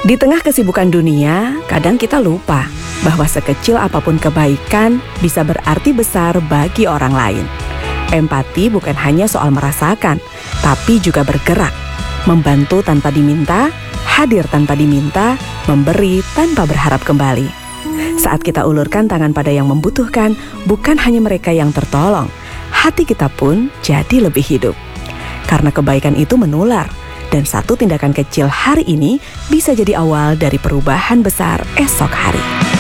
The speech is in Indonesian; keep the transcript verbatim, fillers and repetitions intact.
Di tengah kesibukan dunia, kadang kita lupa bahwa sekecil apapun kebaikan bisa berarti besar bagi orang lain. Empati bukan hanya soal merasakan, tapi juga bergerak, membantu tanpa diminta, hadir tanpa diminta, memberi tanpa berharap kembali. Saat kita ulurkan tangan pada yang membutuhkan, bukan hanya mereka yang tertolong, hati kita pun jadi lebih hidup. Karena kebaikan itu menular, dan satu tindakan kecil hari ini bisa jadi awal dari perubahan besar esok hari.